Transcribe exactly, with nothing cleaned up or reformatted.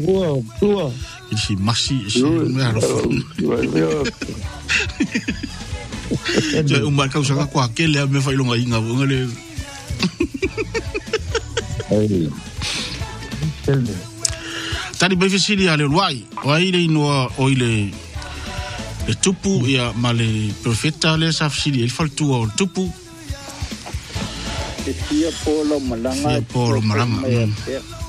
Tua, tua. Si masi si me aro. Je umba ka usaka kwa kele me fa ilonga inga ngale. Ai. Tani be fisili ale wai. Wai le no oile. Le tupu ia male profeta le sa fisili il faltu o tupu. Sia polo malanga. Sia polo malanga.